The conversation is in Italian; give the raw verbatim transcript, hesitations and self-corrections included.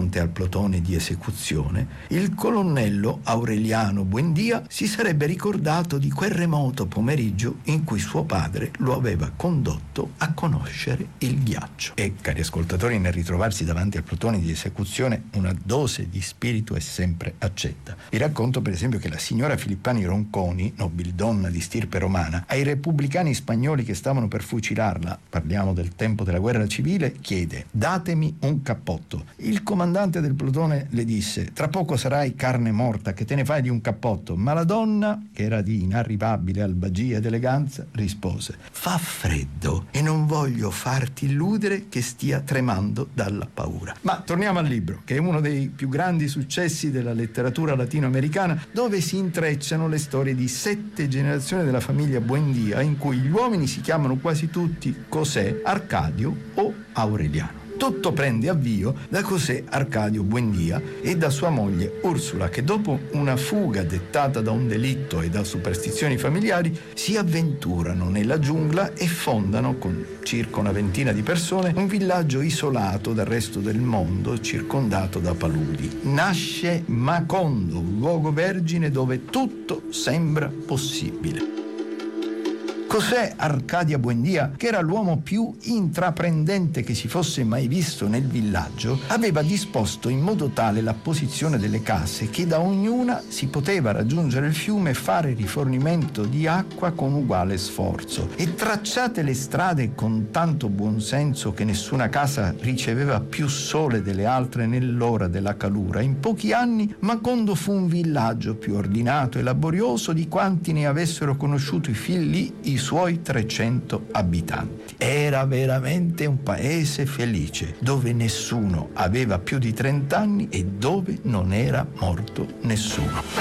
fronte al plotone di esecuzione, il colonnello Aureliano Buendia si sarebbe ricordato di quel remoto pomeriggio in cui suo padre lo aveva condotto a conoscere il ghiaccio. E, cari ascoltatori, nel ritrovarsi davanti al plotone di esecuzione una dose di spirito è sempre accetta. Vi racconto per esempio che la signora Filippani Ronconi, nobildonna di stirpe romana, ai repubblicani spagnoli che stavano per fucilarla, parliamo del tempo della guerra civile, chiede: datemi un cappotto. Il comandante del plotone le disse: tra poco sarai carne morta, che te ne fai di un cappotto? Ma la donna, che era di inarrivabile albagia ed eleganza, rispose: fa freddo e non voglio farti illudere che stia tremando dalla paura. Ma torniamo al libro, che è uno dei più grandi successi della letteratura latinoamericana, dove si intrecciano le storie di sette generazioni della famiglia Buendia, in cui gli uomini si chiamano quasi tutti José, Arcadio o Aureliano. Tutto prende avvio da José Arcadio Buendia e da sua moglie Ursula, che dopo una fuga dettata da un delitto e da superstizioni familiari si avventurano nella giungla e fondano, con circa una ventina di persone, un villaggio isolato dal resto del mondo, circondato da paludi. Nasce Macondo, un luogo vergine dove tutto sembra possibile. José Arcadio Buendia, che era l'uomo più intraprendente che si fosse mai visto nel villaggio, aveva disposto in modo tale la posizione delle case che da ognuna si poteva raggiungere il fiume e fare rifornimento di acqua con uguale sforzo. E tracciate le strade con tanto buonsenso che nessuna casa riceveva più sole delle altre nell'ora della calura, in pochi anni Macondo fu un villaggio più ordinato e laborioso di quanti ne avessero conosciuto i figli i suoi trecento abitanti. Era veramente un paese felice, dove nessuno aveva più di trenta anni e dove non era morto nessuno.